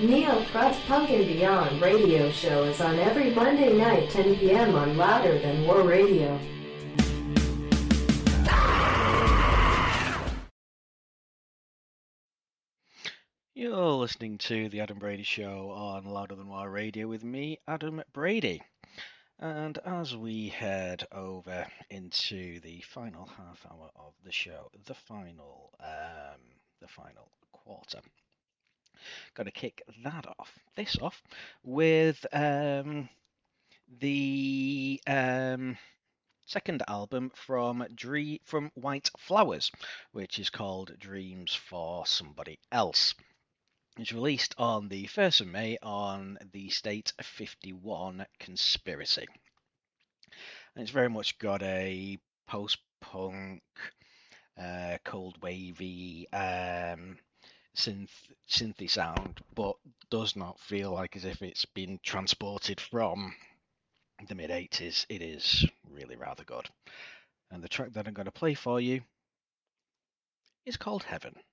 Neo Crust Punk and Beyond radio show is on every Monday night 10 p.m. on Louder Than War Radio. You're listening to The Adam Brady Show on Louder Than War Radio with me, Adam Brady. And as we head over into the final half hour of the show, the final quarter, got to kick this off, with the second album from White Flowers, which is called Dreams for Somebody Else. It's released on the 1st of May on the State 51 Conspiracy. And it's very much got a post-punk, cold wavy, synthy sound, but does not feel like as if it's been transported from the mid-80s. It is really rather good. And the track that I'm going to play for you is called Heaven.